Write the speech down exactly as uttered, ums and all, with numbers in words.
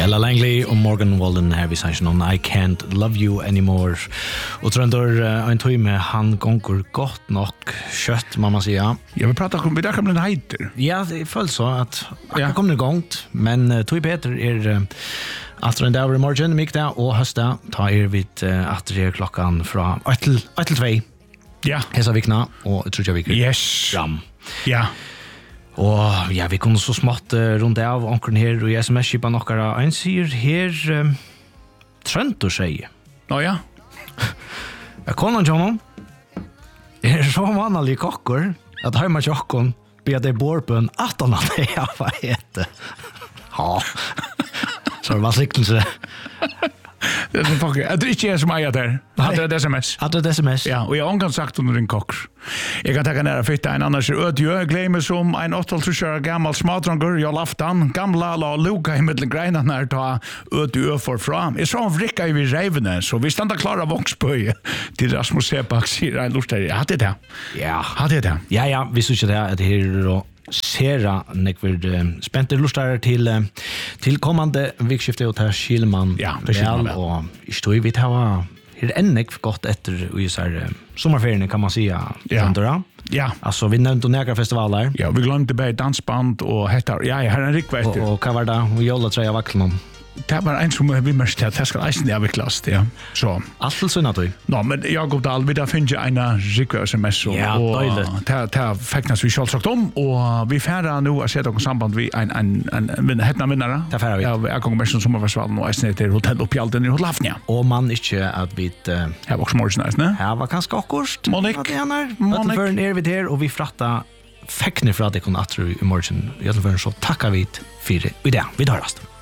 Ella Langley og Morgan Wallen her vi sier noen I Can't Love You Anymore. Og trønder uh, en tog med han gonger godt nok kjøtt, man må si. Ja, vi prater om, vi der kommer en heiter. Ja, det føles så at det kommer gongt, men uh, tog Peter er uh, atter en dag i morgen, mikda og høsta, ta er vi uh, atter klokkan fra ett til två. Ja. Hesa vikna, og jeg tror jeg vi kan yes. fram. Ja. Og ja, vi kunne så smått uh, rundt av ankeren her, og i sms-kipa nokkara, en sier her uh, Trønt å sier. Nå ja. Jeg konan John er så vanlig kokker, at heima tjokken blir det bor på en attan av det, ja, hva heter ja. Så det var siktelse. Det är fucking. Jag tror inte jag som äger där. Hade det sms. Hade det sms. Ja, och jag har sagt under en kock. Jag kan ta nära fitta en annars ödjö. Jag glömmer som en åtta-åttio gammal smadranger. Jag laftan gamla la Luka i mitten greina när ta ödjö för fram. Jag sa en vricka i vid revene så vi standa klara vångspöje till Rasmus Sepak säger en lust där. Hade det. Ja, hade det. Ja, ja, vi syns det att det är då Sera nekver uh, spente lustar til uh, til kommande vikskifte og ta Skilman ja, vel og i stoi vi ta her ennek godt etter og så uh, sommerferien kan man säga ja. Andra. Ja. Alltså vi nämnde några festivaler. Ja, vi glömde bara dansband och hettar. Ja, här är en rikvätt. Och, och vad var det? Vi jolla tröja vacklan. Det var en som vi måste att det ska eisen avviklas det. Så. Allt till sunna då. No, men jag går där vidare finns ju en rikvä S M S och ta ta faktiskt vi skall sagt om och vi färra nu att sätta oss samband vi en en en en hetna vinnare. Det färra vi. Ja, jag kommer med som var svall och eisen till hotell upp i allt i Hotellafnia. Och man inte att vi uh, här var också nice, ne? Här var kanske akkurst. Monik. Att Monik. För en är vi där och vi fratta fäckne för att det kunde att i morgon. Jag tror så tackar vi för det. Vi där. Vi tar rast.